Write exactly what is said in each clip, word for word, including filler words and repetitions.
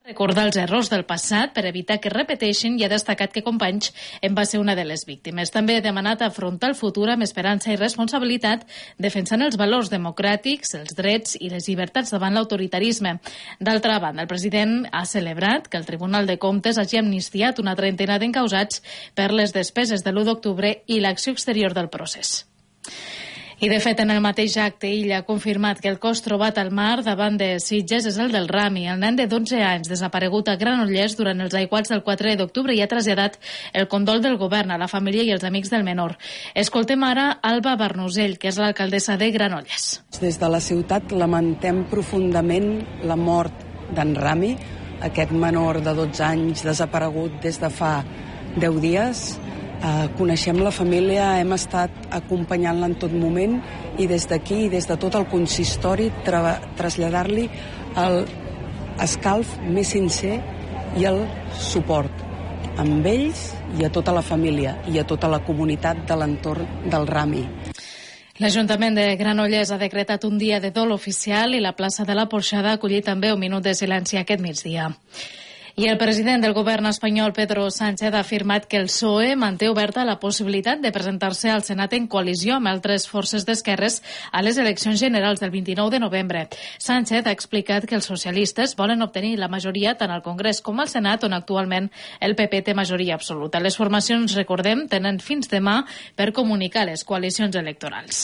recordar els errors del passat per evitar que es repeteixin i ha destacat que Companys en va ser una de les víctimes. També ha demanat afrontar el futur amb esperança i responsabilitat, defensant els valors democràtics, els drets i les llibertats davant l'autoritarisme. D'altra banda, el president ha celebrat que el Tribunal de Comptes hagi amnistiat una trentena d'encausats per les despeses de l'u d'octubre i l'acció exterior del procés. I, de fet, en el mateix acte, ell ha confirmat que el cos trobat al mar davant de Sitges és el del Rami, el nen de dotze anys desaparegut a Granollers durant els aiguats del quatre d'octubre, i ha traslladat el condol del govern a la família i els amics del menor. Escoltem ara Alba Barnusell, que és l'alcaldessa de Granollers. Des de la ciutat lamentem profundament la mort d'en Rami, aquest menor de dotze anys desaparegut des de fa deu dies. Uh, coneixem la família, hem estat acompanyant-la en tot moment i des d'aquí i des de tot el consistori tra- traslladar-li el escalf més sincer i el suport amb ells i a tota la família i a tota la comunitat de l'entorn del Rami. L'Ajuntament de Granollers ha decretat un dia de dol oficial i la plaça de la Porxada ha acollit també un minut de silenci aquest migdia. I el president del govern espanyol, Pedro Sánchez, ha afirmat que el P S O E manté oberta la possibilitat de presentar-se al Senat en coalició amb altres forces d'esquerres a les eleccions generals del vint-i-nou de novembre. Sánchez ha explicat que els socialistes volen obtenir la majoria tant al Congrés com al Senat, on actualment el P P té majoria absoluta. Les formacions, recordem, tenen fins demà per comunicar les coalicions electorals.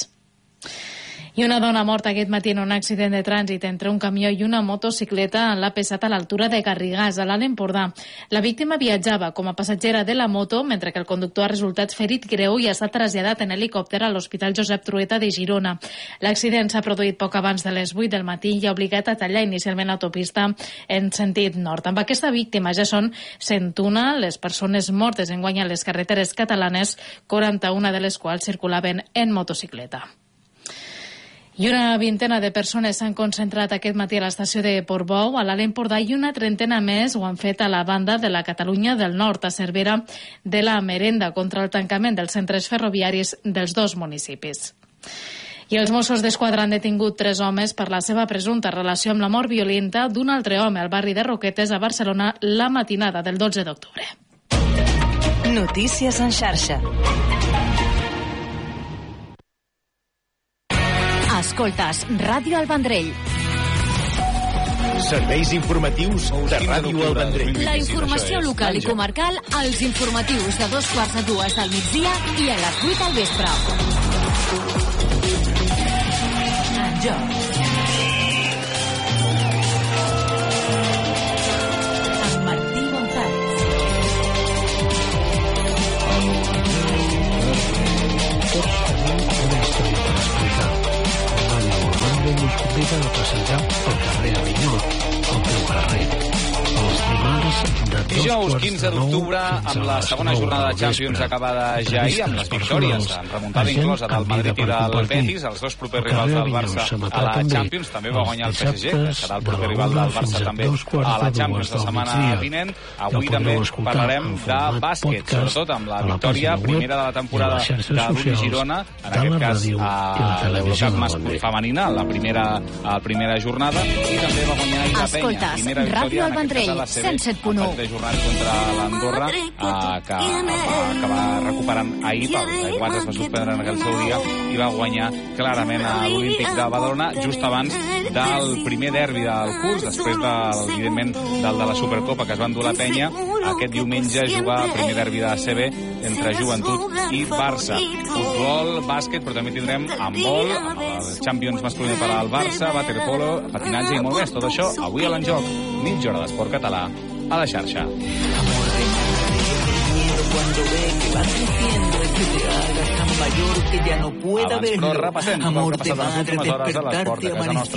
I una dona morta aquest matí en un accident de trànsit entre un camió i una motocicleta en l'A P set a l'altura de Garrigàs, a l'Alt Empordà. La víctima viatjava com a passatgera de la moto, mentre que el conductor ha resultat ferit greu i ha estat traslladat en helicòpter a l'Hospital Josep Trueta de Girona. L'accident s'ha produït poc abans de les vuit del matí i ha obligat a tallar inicialment l'autopista en sentit nord. Amb aquesta víctima ja són cent una les persones mortes enguany a les carreteres catalanes, quaranta-una de les quals circulaven en motocicleta. I una vintena de persones s'han concentrat aquest matí a l'estació de Portbou, a l'Alt Empordà, i una trentena més ho han fet a la banda de la Catalunya del Nord, a Cervera de la Merenda, contra el tancament dels centres ferroviaris dels dos municipis. I els Mossos d'Esquadra han detingut tres homes per la seva presumpta relació amb la mort violenta d'un altre home al barri de Roquetes, a Barcelona, la matinada del dotze d'octubre. Notícies en xarxa. Escoltes Ràdio El Vendrell. Serveis informatius de Ràdio El Vendrell. La informació local i comarcal als informatius de dos quarts de dues del migdia i a les vuit al vespre. En joc. Amb Martí González. Tots tenim una història per explicar. Ens convida a passejar pel carrer Avinyó, al teu carrer. Els dimarts de dos Dijous quarts quinze de nou d'octubre, amb la segona jornada de Champions acabada ja ahir, amb les victòries en remuntada inclosa del Madrid i del Betis, els dos propers rivals del Barça a la Champions. També va guanyar el P S G, que serà el proper rival del Barça també a la Champions la setmana vinent. Avui també parlarem de bàsquet, sobretot amb la victòria primera de la temporada de l'Uni Girona, en aquest cas a l'Eurocup femenina, la primera, a la primera jornada, i també va guanyar ahir la Penya, primera victòria en aquest cas a la C B, en partit de jornada contra l'Andorra, eh, que va acabar recuperant ahir, pel aiguats es va suspendre en aquell seu dia, i va guanyar clarament a l'Olímpic de Badalona, just abans del primer derbi del curs, després del, evidentment, del de la Supercopa que es va endur la Penya. Aquest diumenge jugar el primer derbi de la C B entre Joventut i Barça. Futbol, bàsquet, però també tindrem handbol, amb el Champions masculí per al Barça, waterpolo, patinatge i molt més. Tot això avui a l'Enjoc, mitja hora d'esport català a la xarxa. Abans, però repassem el que ha passat a les últimes hores de l'esport de casa nostra.